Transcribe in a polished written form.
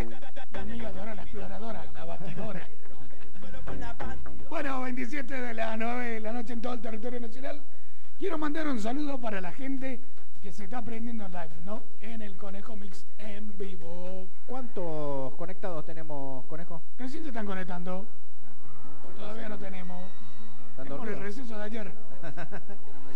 La amiga Dora la exploradora, la batidora. Bueno, 27 de las 9 de la noche en todo el territorio nacional. Quiero mandar un saludo para la gente que se está prendiendo live, ¿no? En el Conejo Mix en vivo. ¿Cuántos conectados tenemos, Conejo? Recién se están conectando. Todavía no tenemos. Es por el receso de ayer.